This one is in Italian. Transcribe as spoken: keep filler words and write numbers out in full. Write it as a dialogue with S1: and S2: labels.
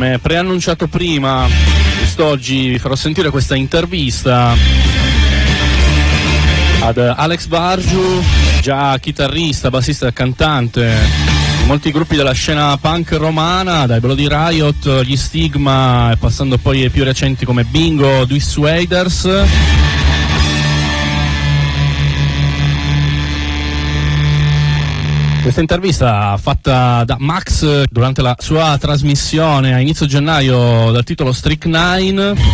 S1: Come preannunciato prima, quest'oggi vi farò sentire questa intervista ad Alex Bargiu, già chitarrista, bassista e cantante in molti gruppi della scena punk romana, dai Bloody Riot, gli Stigma e passando poi ai più recenti come Bingo, Dissuaders. Questa intervista fatta da Max durante la sua trasmissione a inizio gennaio dal titolo Strychnine.